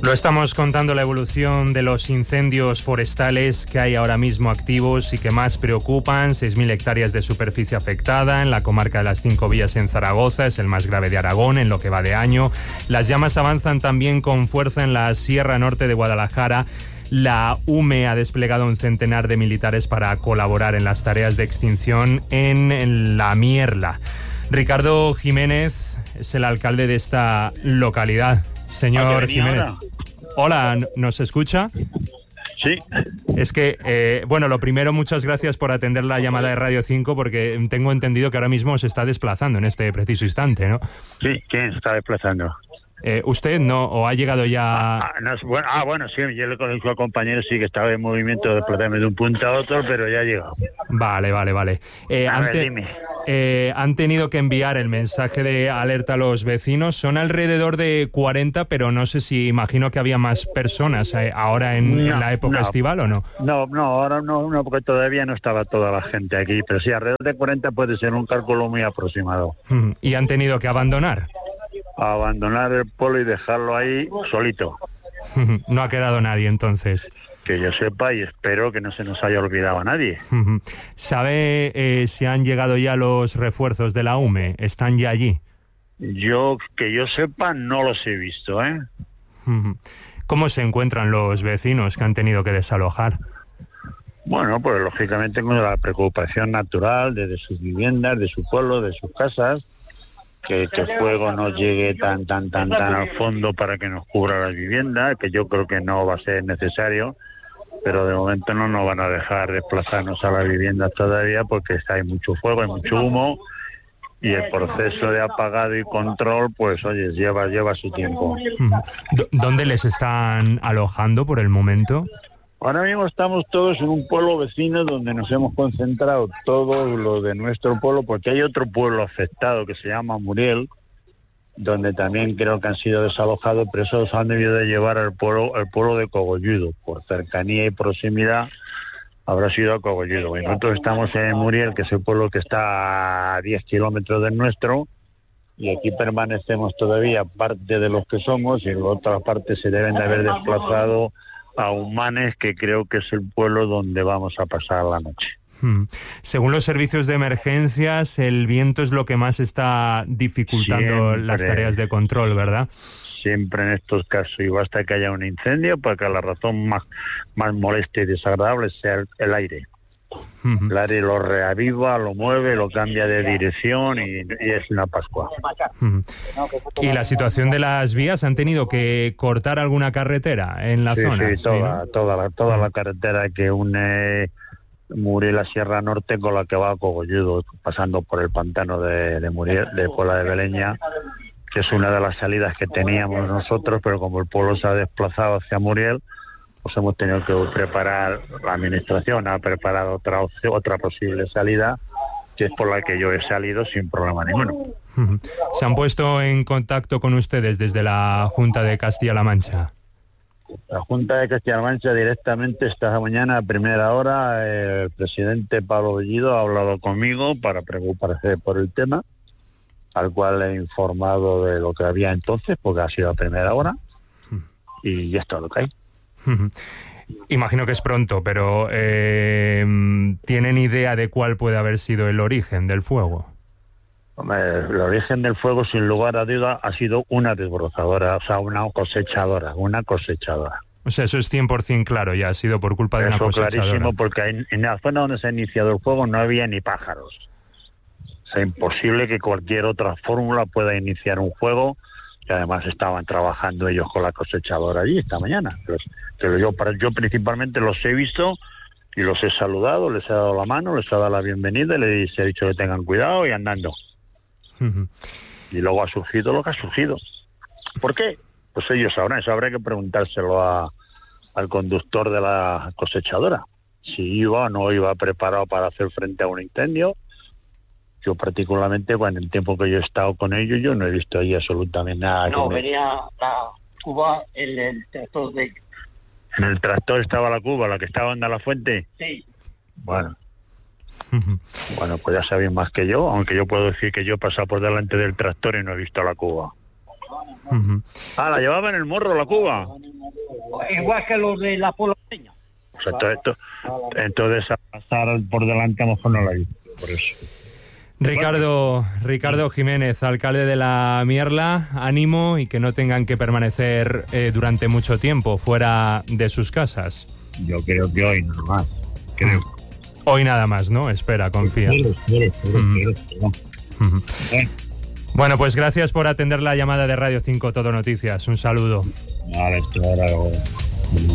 Lo estamos contando, la evolución de los incendios forestales que hay ahora mismo activos y que más preocupan. 6.000 hectáreas de superficie afectada en la comarca de las Cinco Villas en Zaragoza, es el más grave de Aragón en lo que va de año. Las llamas avanzan también con fuerza en la Sierra Norte de Guadalajara. La UME ha desplegado un centenar de militares para colaborar en las tareas de extinción en la Mierla. Ricardo Jiménez es el alcalde de esta localidad. Señor Jiménez. Ahora. Hola, ¿nos escucha? Sí. Es que, bueno, lo primero, muchas gracias por atender la llamada de Radio 5, porque tengo entendido que ahora mismo se está desplazando en este preciso instante, ¿no? Sí, ¿quién se está desplazando? ¿Usted no? ¿O ha llegado ya...? Bueno, sí, yo le conozco al compañero, sí, que estaba en movimiento de desplazarme de un punto a otro, pero ya ha llegado. Vale. Dime. Han tenido que enviar el mensaje de alerta a los vecinos. Son alrededor de 40, pero no sé si, imagino que había más personas ahora en la época estival, ¿o no? No, ahora no, porque todavía no estaba toda la gente aquí, pero sí, alrededor de 40 puede ser un cálculo muy aproximado. ¿Y han tenido que abandonar? Abandonar el pueblo y dejarlo ahí solito. No ha quedado nadie, entonces. Que yo sepa, y espero que no se nos haya olvidado a nadie. ¿Sabe si han llegado ya los refuerzos de la UME? ¿Están ya allí? Que yo sepa, no los he visto, ¿eh? ¿Cómo se encuentran los vecinos que han tenido que desalojar? Bueno, pues lógicamente con la preocupación natural de sus viviendas, de su pueblo, de sus casas, que el fuego no llegue tan al fondo para que nos cubra las viviendas, que yo creo que no va a ser necesario, pero de momento no nos van a dejar desplazarnos a las viviendas todavía porque hay mucho fuego, hay mucho humo y el proceso de apagado y control, pues oye, lleva su tiempo. ¿Dónde les están alojando por el momento? Ahora mismo estamos todos en un pueblo vecino donde nos hemos concentrado todos los de nuestro pueblo, porque hay otro pueblo afectado que se llama Muriel, donde también creo que han sido desalojados, pero esos han debido de llevar al pueblo de Cogolludo, por cercanía y proximidad habrá sido a Cogolludo. Y nosotros estamos en Muriel, que es el pueblo que está a 10 kilómetros del nuestro, y aquí permanecemos todavía parte de los que somos, y en la otra parte se deben de haber desplazado a Humanes, que creo que es el pueblo donde vamos a pasar la noche. Según los servicios de emergencias, el viento es lo que más está dificultando las tareas de control, ¿verdad? Siempre en estos casos, y basta que haya un incendio para que la razón más molesta y desagradable sea el aire. El aire lo reaviva, lo mueve, lo cambia de dirección y es una Pascua. ¿Y la situación de las vías? ¿Han tenido que cortar alguna carretera en la zona? Sí, toda la carretera que une Muriel a Sierra Norte con la que va a Cogolludo, pasando por el pantano de Muriel, de Puebla de Beleña, que es una de las salidas que teníamos nosotros, pero como el pueblo se ha desplazado hacia Muriel, pues hemos tenido que preparar, la administración ha preparado otra posible salida, que es por la que yo he salido sin problema ninguno. ¿Se han puesto en contacto con ustedes desde la Junta de Castilla-La Mancha? La Junta de Castilla-La Mancha directamente esta mañana a primera hora, el presidente Pablo Bellido ha hablado conmigo para preocuparse por el tema, al cual he informado de lo que había entonces, porque ha sido a primera hora, y ya está lo que hay. Imagino que es pronto, pero ¿tienen idea de cuál puede haber sido el origen del fuego? Hombre, el origen del fuego, sin lugar a duda, ha sido una desbrozadora, o sea, una cosechadora. O sea, eso es 100% claro, ya ha sido por culpa de una cosechadora. Eso clarísimo, porque en la zona donde se ha iniciado el fuego no había ni pájaros. O sea, imposible que cualquier otra fórmula pueda iniciar un fuego, y además estaban trabajando ellos con la cosechadora allí esta mañana. Pero yo principalmente los he visto y los he saludado, les he dado la mano, les he dado la bienvenida y les he dicho que tengan cuidado y andando. Y luego ha surgido lo que ha surgido. ¿Por qué? Pues ellos sabrán, eso habrá que preguntárselo al conductor de la cosechadora. Si iba o no iba preparado para hacer frente a un incendio. Yo particularmente, bueno, en el tiempo que yo he estado con ellos, yo no he visto ahí absolutamente nada. No, venía la cuba en el tractor de... ¿En el tractor estaba la cuba, la que estaba en la fuente? Sí. Bueno, pues ya sabéis más que yo, aunque yo puedo decir que yo he pasado por delante del tractor y no he visto la cuba. La llevaba en el morro la cuba. Igual que los de la poloseña. O sea, entonces a pasar por delante a lo mejor no la hice, por eso. Ricardo Jiménez, alcalde de La Mierla, ánimo y que no tengan que permanecer durante mucho tiempo fuera de sus casas. Yo creo que hoy nada más. Hoy nada más, ¿no? Espera, confía. Espero. Bueno, pues gracias por atender la llamada de Radio 5 Todo Noticias. Un saludo. Vale, esto ahora